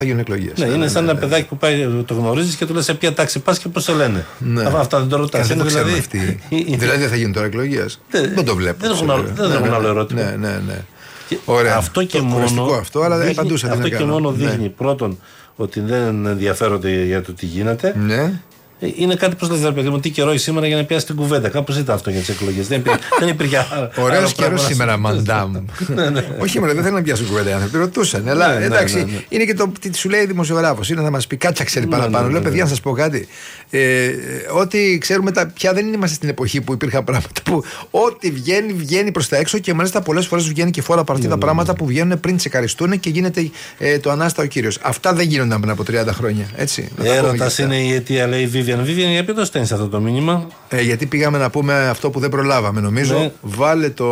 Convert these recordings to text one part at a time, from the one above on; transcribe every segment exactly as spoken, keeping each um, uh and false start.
γίνουν εκλογές. Ναι, είναι ναι, σαν ναι, ένα ναι. παιδάκι που πάει, το γνωρίζει και του λες σε ποια τάξη πας και πώς σε λένε. Ναι. Αυτά δεν το ρωτάς. Δεν το ξέρουν δηλαδή... αυτοί. Δηλαδή δεν θα γίνουν τώρα εκλογές. Δεν το βλέπω. Δεν έχουν άλλο, δεν έχουν άλλο ερώτημα. Ναι, ναι, ναι. Και ωραία. Αυτό και το μόνο, αυτό, αλλά δείχνει, παντούσα, αυτό και μόνο ναι. δείχνει πρώτον ότι δεν ενδιαφέρονται για το τι γίνεται. Ναι. Είναι κάτι, πώς λες, ρε παιδί μου, τι καιρό σήμερα για να πιάσει την κουβέντα. Κάπως ήταν αυτό για τις εκλογές. Δεν υπήρχε. Δεν υπήρχε ωραίος καιρός σήμερα, μαντάμ. Όχι, μόνο δεν θέλουν να πιάσουν κουβέντα οι άνθρωποι. Ρωτούσαν. Αλλά εντάξει, είναι και το τι σου λέει δημοσιογράφος. Είναι να μας πει κάτσα ξέρει παραπάνω. Λέω, παιδιά, να σας πω κάτι. Ό,τι ξέρουμε πια δεν είμαστε στην εποχή που υπήρχαν πράγματα που ό,τι βγαίνει, βγαίνει προς τα έξω και μάλιστα πολλές φορές βγαίνει και φόρα από τα πράγματα που βγαίνουν πριν τσεκαριστούν και γίνεται το ανάστα ο κύριος. Αυτά δεν γίνονταν πριν από τριάντα χρόνια. Έρωτας είναι η αιτία, λέει η Vivian. Vivian, για ποιο το στέλνεις αυτό το μήνυμα? Ε, γιατί πήγαμε να πούμε αυτό που δεν προλάβαμε, νομίζω. Ναι. Βάλε το.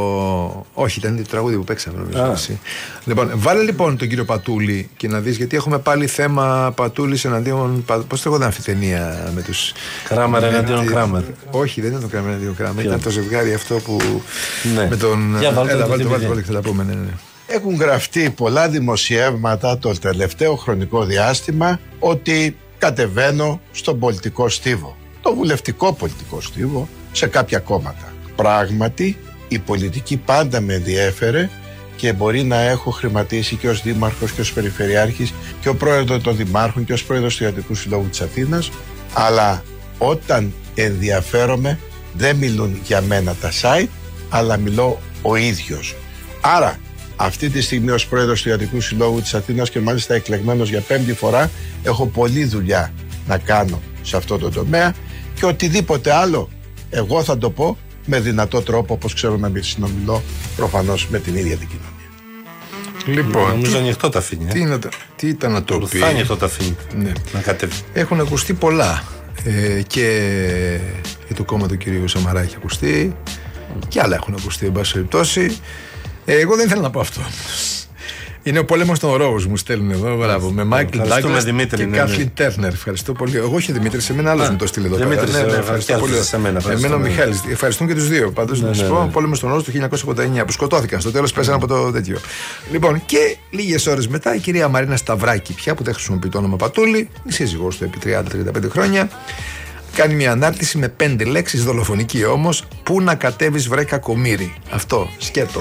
Όχι, ήταν το τραγούδι που παίξαμε, νομίζω. Λοιπόν, βάλε λοιπόν τον κύριο Πατούλη και να δεις, γιατί έχουμε πάλι θέμα Πατούλης εναντίον. Πώς το λέγονταν αυτή η ταινία με τους. Κράμερ εναντίον Κράμερ. Όχι, δεν ήταν το Κράμερ εναντίον Κράμερ. Ήταν το ζευγάρι αυτό που. Ναι. Με τον. Για βάλτε Έλα, το βάλτε το, βάλτε το, θα τα πούμε. Ναι, ναι. Έχουν γραφτεί πολλά δημοσιεύματα το τελευταίο χρονικό διάστημα ότι κατεβαίνω στον πολιτικό στίβο, το βουλευτικό πολιτικό στίβο, σε κάποια κόμματα. Πράγματι, η πολιτική πάντα με ενδιέφερε και μπορεί να έχω χρηματίσει και ως δήμαρχος και ως περιφερειάρχης και ο πρόεδρος των δημάρχων και ως πρόεδρος του Ιατρικού Συλλόγου της Αθήνας, αλλά όταν ενδιαφέρομαι δεν μιλούν για μένα τα site, αλλά μιλώ ο ίδιος. Άρα, αυτή τη στιγμή ως πρόεδρος του Ιατρικού Συλλόγου της Αθήνας και μάλιστα εκλεγμένος για πέμπτη φορά, έχω πολλή δουλειά να κάνω σε αυτό το τομέα και οτιδήποτε άλλο εγώ θα το πω με δυνατό τρόπο, όπως ξέρω να μην συνομιλώ προφανώς με την ίδια την κοινωνία. Λοιπόν, νομίζω ανοιχτό τα αφήνει. Τι, ε? τι ήταν να το πει. Θα ανοιχτό τα αφήνει. Ναι. Να κατέβει. Έχουν ακουστεί πολλά. Ε, και για το κόμμα του κυρίου Σαμαρά έχει ακουστεί και άλλα έχουν ακουστεί, εν πάση περιπτώσει. Ε, εγώ δεν ήθελα να πω αυτό. Είναι ο πόλεμος των Ρόους, μου στέλνουν εδώ. Μπράβο. Με Μάικλ Ντάγκλας και Κάθλιν Τέρνερ. Ευχαριστώ πολύ. Εγώ όχι Δημήτρη, σε μένα άλλος μου το στείλε εδώ πέρα. Δημήτρη, ευχαριστώ πολύ. Εμένα ο Μιχάλης. Ευχαριστούν και τους δύο. Πάντως να σου πω, ο πόλεμος των Ρόους του χίλια εννιακόσια ογδόντα εννιά που σκοτώθηκαν. Στο τέλος πέσανε από το τέτοιο. Λοιπόν, και λίγες ώρες μετά η κυρία Μαρίνα Σταυράκη, πια που δεν χρησιμοποιεί το όνομα Πατούλη, η σύζυγός του επί τριάντα με τριάντα πέντε χρόνια, κάνει μια ανάρτηση με πέντε λέξεις, δολοφονική όμως. Πού να κατέβεις, βρε κακομοίρη. Αυτό, σκέτο.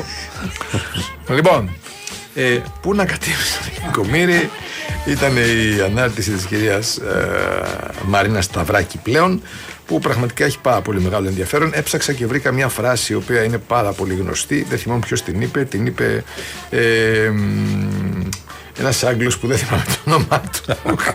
Λοιπόν, ε, πού να κατέβεις, βρε κακομοίρη, ήταν η ανάρτηση της κυρίας ε, Μαρίνα Σταυράκη πλέον, που πραγματικά έχει πάρα πολύ μεγάλο ενδιαφέρον. Έψαξα και βρήκα μια φράση η οποία είναι πάρα πολύ γνωστή. Δεν θυμάμαι ποιος την είπε. Την είπε ε, ε, ένας Άγγλος που δεν θυμάμαι το όνομά του.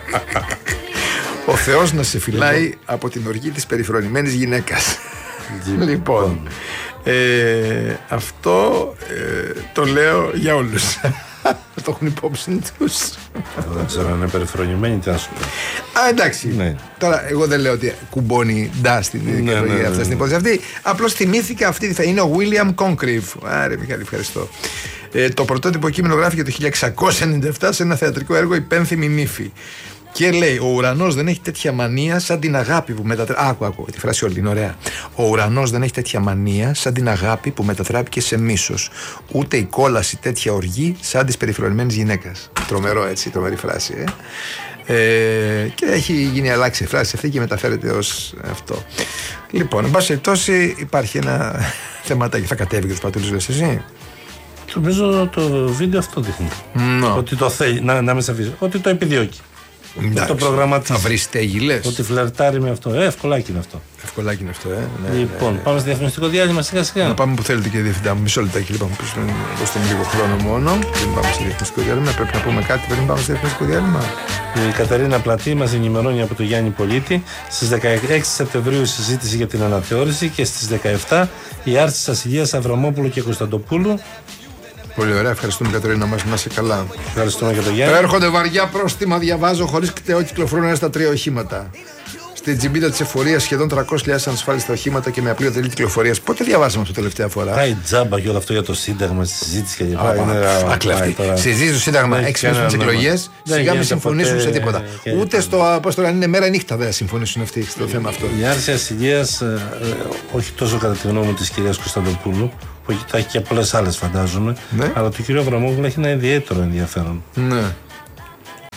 Ο Θεός να σε φυλάει από την οργή της περιφρονημένης γυναίκας. Λοιπόν, ε, αυτό ε, το λέω για όλους. Το έχουν υπόψη τους. Δεν ξέρω αν είναι περιφρονημένη, τι να σου πω. Α, εντάξει. Ναι. Τώρα, εγώ δεν λέω ότι κουμπώνει ντά στην ναι, ναι, ναι, ναι. στην υπόθεση αυτή. Απλώς θυμήθηκα αυτή. Θα είναι ο William Concrive. Άρε, Μιχάλη, ευχαριστώ. Ε, το πρωτότυπο κείμενο γράφηκε το χίλια εξακόσια ενενήντα επτά σε ένα θεατρικό έργο, Η Πένθυμη Νύφη. Και λέει: ο ουρανός δεν έχει τέτοια μανία σαν την αγάπη που μετατράπηκε. Άκου, άκου, τη φράση όλη είναι ωραία. Ο ουρανός δεν έχει τέτοια μανία σαν την αγάπη που μετατράπηκε σε μίσος. Ούτε η κόλαση τέτοια οργή σαν της περιφρονημένης γυναίκας. Τρομερό, έτσι, τρομερή φράση, ε. Ε, και έχει γίνει αλλάξει η φράση αυτή και μεταφέρεται ως αυτό. Λοιπόν, εν πάση περιπτώσει, υπάρχει ένα θεματάκι. Θα κατέβει και του Πατούλης, λες εσύ. Νομίζω το βίντεο αυτό δείχνει. No. Ότι το θέλει, να, να με σαφήσει. Ότι το επιδιώκει. Το προγραμματίζει. Θα βρει στέγη, λες. Ότι φλερτάρει με αυτό. Ε, ευκολάκι είναι αυτό. Ευκολάκι είναι αυτό, ε. Ναι, λοιπόν, ναι, ναι. πάμε στο διαφημιστικό διάλειμμα σιγά σιγά. Να πάμε που θέλετε, κύριε Διευθυντά μου. Μισό λεπτάκι, λοιπόν. Δώστε λίγο χρόνο μόνο. Πριν πάμε στο διαφημιστικό διάλειμμα. Πρέπει να πούμε κάτι πριν πάμε στο διαφημιστικό διάλειμμα. Η Κατερίνα Πλατή μας ενημερώνει από τον Γιάννη Πολίτη. Στις δεκαέξι Σεπτεμβρίου η συζήτηση για την αναθεώρηση και στις δεκαεπτά η άρση της Ασυλίας Αβραμόπουλου και Κωνσταντοπούλου. Πολύ ωραία, ευχαριστούμε Κατερίνα μας, να είσαι καλά. Ευχαριστούμε και τον Γιάννη. Έρχονται βαριά πρόστιμα, διαβάζω, χωρίς κτεό κυκλοφορούν ένα στα τρία οχήματα. Στην τζιμπίτα της εφορίας σχεδόν τριακόσιες χιλιάδες ανασφάλιστα οχήματα και με απλή οτελή κυκλοφορίας. Πότε διαβάσαμε αυτό τελευταία φορά? Πάει τζάμπα και όλο αυτό για το Σύνταγμα, στη συζήτηση και λοιπά. Συζήτηση το Σύνταγμα, έξι μήνες τις εκλογές, σιγά μην συμφωνήσουν σε τίποτα. Ούτε στο, πώς το λένε, μέρα νύχτα δεν θα συμφωνήσουν αυτοί στο θέμα αυτό. Η άρση ασυλίας, όχι τόσο κατά τη γνώμη της κυρίας Κωνσταντοπούλου, που θα έχει και πολλές άλλες φαντάζομαι, αλλά το κύριο Αβραμόπουλο έχει ένα ιδιαίτερο ενδιαφέρον. Ναι.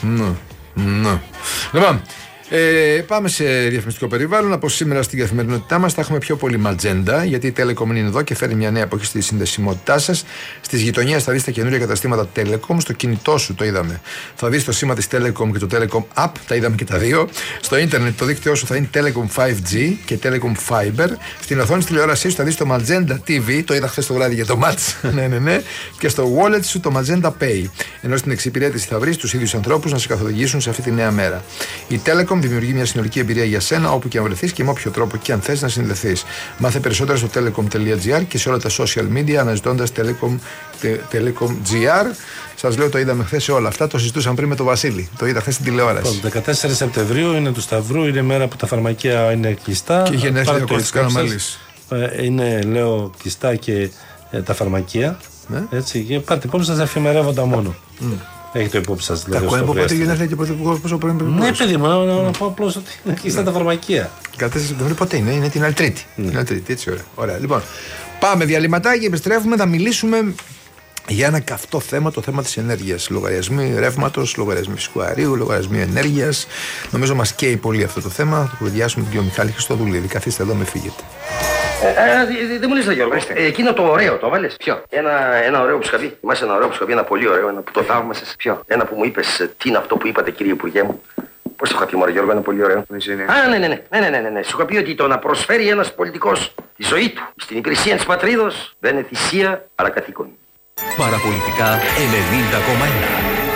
Ναι, ναι. Λοιπόν, ε, πάμε σε διαφημιστικό περιβάλλον. Από σήμερα στην καθημερινότητά μας θα έχουμε πιο πολύ ματζέντα, γιατί η Telecom είναι εδώ και φέρνει μια νέα εποχή στη συνδεσιμότητά σας. Στις γειτονιές θα δεις τα καινούργια καταστήματα Telecom. Στο κινητό σου το είδαμε. Θα δεις το σήμα της Telecom και το Telecom App. Τα είδαμε και τα δύο. Στο ίντερνετ το δίκτυό σου θα είναι Telecom φάιβ τζι και Telecom Fiber. Στην οθόνη της τηλεόρασής σου θα δεις το Magenta τι βι. Το είδα χθες το βράδυ για το match. ναι, ναι, ναι. Και στο wallet σου το Magenta Pay. Ενώ στην εξυπηρέτηση θα βρεις τους ίδιους ανθρώπους να σε καθοδηγήσουν σε αυτή τη νέα μέρα. Η Telecom δημιουργεί μια συνολική εμπειρία για σένα όπου και αν βρεθείς και με όποιο τρόπο και αν θες να συνδεθείς. Μάθε περισσότερα στο telecom.gr και σε όλα τα social media αναζητώντας Telecom, τε, Telecom.gr. Σας λέω, το είδαμε χθες σε όλα αυτά. Το συζητούσαμε πριν με τον Βασίλη. Το είδα χθες στην τηλεόραση. Το δεκατέσσερα Σεπτεμβρίου είναι του Σταυρού, είναι μέρα που τα φαρμακεία είναι κλειστά. Και είχε έρθει ο Κώστας Καραμαλής. Είναι, λέω, κλειστά και ε, τα φαρμακεία. Ναι. Έτσι, και πάρτε υπόψη σας, εφημερεύοντα μόνο. Mm. Έχετε υπόψη σας. Τα ακούω πότε γίνεται και πρωθυπουργός πόσο πριν. Ναι, παιδί μου, να πω απλώς ότι είναι κλειστά τα φαρμακεία. δεκατέσσερα Σεπτεμβρίου πότε είναι, είναι την άλλη Τρίτη. Την άλλη Τρίτη, έτσι ωραία. Ωραία. Λοιπόν, πάμε διαλυματάκι, επιστρέφουμε, θα μιλήσουμε για ένα καυτό θέμα, το θέμα της ενέργειας. Λογαριασμοί ρεύματος, λογαριασμοί φυσικού αερίου, λογαριασμοί ενέργειας. Νομίζω μας καίει πολύ αυτό το θέμα. Θα το κουβεντιάσουμε με τον κύριο Μιχάλη Χριστοδουλίδη. Καθίστε εδώ, με φύγετε. Δεν μου λες, Γιώργο. Εκείνο το ωραίο, το βάλες. Ποιο? Ένα, ένα ωραίο που σου είχα πει. Θυμάσαι ένα ωραίο που σου είχα πει, ένα πολύ ωραίο, ένα που το θαύμασες. Ποιο? Ένα που μου είπες, τι είναι αυτό που είπατε, κύριε Υπουργέ μου. Πώς το είχα πει, μωρέ Γιώργο, ένα πολύ ωραίο. Α, ναι, ναι, ναι, ναι, ναι, ναι, ναι. Σου είχα πει ότι το να προσφέρει ένας πολιτικός τη ζωή του στην υπηρεσία της πατρίδος δεν είναι θυσία, αλλά καθήκον. Παραπολιτικά ενενήντα κόμμα ένα.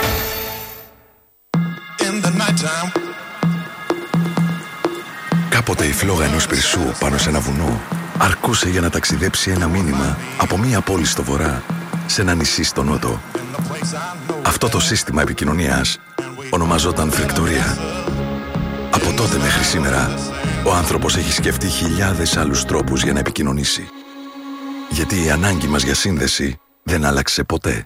Κάποτε η φλόγα ενός πυρσού πάνω σε ένα βουνό αρκούσε για να ταξιδέψει ένα μήνυμα από μία πόλη στο βορρά σε ένα νησί στο νότο. Αυτό το σύστημα επικοινωνίας ονομαζόταν φρεκτορία. Από τότε μέχρι σήμερα, ο άνθρωπος έχει σκεφτεί χιλιάδες άλλους τρόπους για να επικοινωνήσει. Γιατί η ανάγκη μας για σύνδεση δεν άλλαξε ποτέ.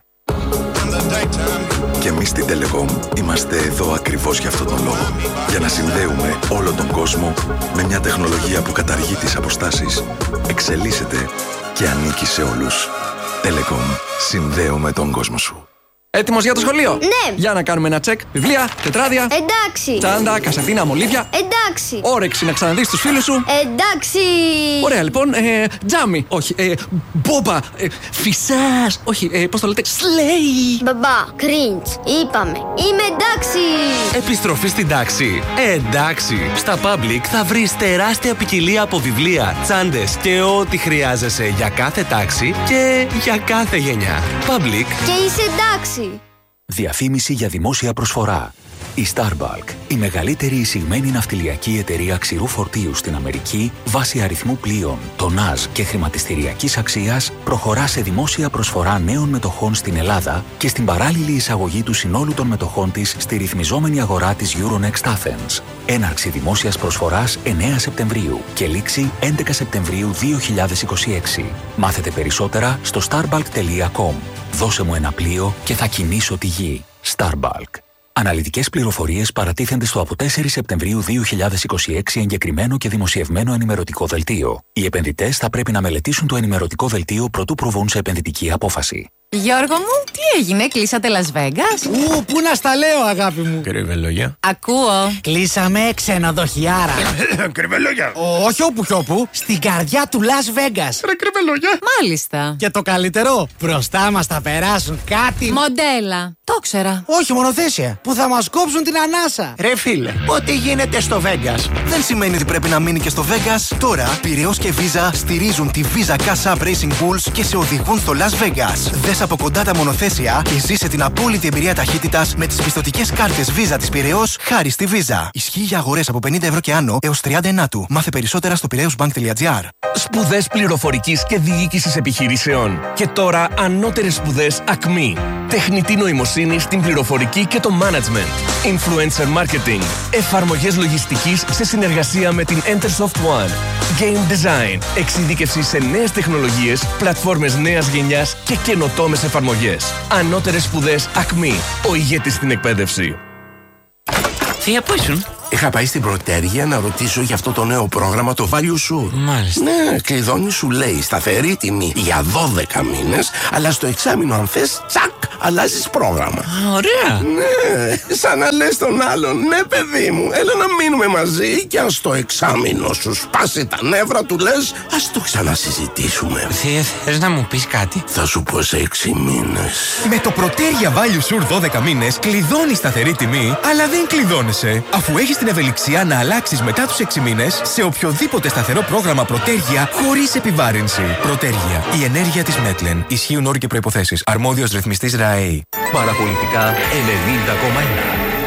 Και εμείς στην Telecom είμαστε εδώ ακριβώς για αυτόν τον λόγο. Για να συνδέουμε όλο τον κόσμο με μια τεχνολογία που καταργεί τις αποστάσεις, εξελίσσεται και ανήκει σε όλους. Telecom. Συνδέουμε τον κόσμο σου. Έτοιμος για το σχολείο? Ναι. Για να κάνουμε ένα τσεκ. Βιβλία, τετράδια. Εντάξει. Τσάντα, κασετίνα, μολύβια. Εντάξει. Όρεξη να ξαναδείς τους φίλους σου. Εντάξει. Ωραία, λοιπόν. Ε, τζάμι. Όχι. Ε, μπόμπα. Ε, φυσάς. Όχι. Ε, πώς το λέτε? Σλέι. Μπαμπά, κριντς. Είπαμε. Είμαι εντάξει. Επιστροφή στην τάξη. Εντάξει. Στα Public θα βρεις τεράστια ποικιλία από βιβλία, τσάντες και ό,τι χρειάζεσαι για κάθε τάξη και για κάθε γενιά. Public. Και είσαι εντάξει. Διαφήμιση για δημόσια προσφορά. Η Starbulk, η μεγαλύτερη εισηγμένη ναυτιλιακή εταιρεία ξηρού φορτίου στην Αμερική, βάσει αριθμού πλοίων, τονάζ και χρηματιστηριακής αξίας, προχωρά σε δημόσια προσφορά νέων μετοχών στην Ελλάδα και στην παράλληλη εισαγωγή του συνόλου των μετοχών της στη ρυθμιζόμενη αγορά της Euronext Athens. Έναρξη δημόσιας προσφοράς εννέα Σεπτεμβρίου και λήξη έντεκα Σεπτεμβρίου δύο χιλιάδες είκοσι έξι. Μάθετε περισσότερα στο starbulk τελεία com. Δώσε μου ένα πλοίο και θα κινήσω τη γη. Starbulk. Αναλυτικές πληροφορίες παρατίθενται στο από τέσσερις Σεπτεμβρίου δύο χιλιάδες είκοσι έξι εγκεκριμένο και δημοσιευμένο ενημερωτικό δελτίο. Οι επενδυτές θα πρέπει να μελετήσουν το ενημερωτικό δελτίο προτού προβούν σε επενδυτική απόφαση. Γιώργο μου, τι έγινε, κλείσατε Las Vegas? Ου, πού να στα λέω, αγάπη μου. Κρυβελόγια. Ακούω. Κλείσαμε ξενοδοχιάρα. Κρυβελόγια. Όχι όπου κι όπου, στην καρδιά του Las Vegas. Ρε κρυβελόγια. Μάλιστα. Και το καλύτερο, μπροστά μας θα περάσουν κάτι. Μοντέλα. Το ξέρα. Όχι, μονοθέσια. Που θα μας κόψουν την ανάσα. Ρε φίλε, ό,τι γίνεται στο Vegas δεν σημαίνει ότι πρέπει να μείνει και στο Vegas. Τώρα, Πειραιώς και Visa στηρίζουν τη Visa Cash App Racing Bulls και σε οδηγούν στο Las Vegas. Δες από κοντά τα μονοθέσια και ζήσε την απόλυτη εμπειρία ταχύτητας με τις πιστωτικές κάρτες Visa της Πειραιώς χάρη στη Visa. Ισχύει για αγορές από πενήντα ευρώ και άνω έως τριάντα ενάτου. Μάθε περισσότερα στο πειραιώσbank.gr. Σπουδές πληροφορικής και διοίκησης επιχειρήσεων. Και τώρα ανώτερες σπουδές Ακμή. Τεχνητή νοημοσύνη στην πληροφορική και το management. Influencer marketing. Εφαρμογές λογιστικής σε συνεργασία με την Entersoft One. Game design. Εξειδίκευση σε νέες τεχνολογίες, πλατφόρμες νέας γενιάς και καινοτόμες εφαρμογές. Ανώτερες σπουδές Ακμή. Ο ηγέτης στην εκπαίδευση. Θεία, πού ήσουν? Είχα πάει στην Πρωτέργεια να ρωτήσω για αυτό το νέο πρόγραμμα, το Value Sure. Μάλιστα. Ναι, κλειδώνει σου λέει σταθερή τιμή για δώδεκα μήνες, αλλά στο εξάμηνο αν θες, τσακ, αλλάζεις πρόγραμμα. Α, ωραία. Ναι, σαν να λες τον άλλον, ναι παιδί μου, έλα να μείνουμε μαζί και αν στο εξάμηνο σου σπάσει τα νεύρα του λες, ας το ξανασυζητήσουμε. Θεία, θες να μου πεις κάτι? Θα σου πω σε έξι μήνες. Με το Protergia Value Sur δώδεκα μήνες κλειδώνεις σταθερή τιμή, αλλά δεν κλειδώνεσαι, αφού έχεις την ευελιξία να αλλάξεις μετά τους έξι μήνες σε οποιοδήποτε σταθερό πρόγραμμα Protergia χωρίς επιβάρυνση. Protergia, η ενέργεια της Μέτλεν. Ισχύουν όροι και προϋποθέσεις. Αρμόδιος ρυθμιστής ΡΑΕΗ. Παραπολιτικά ενενήντα κόμμα ένα.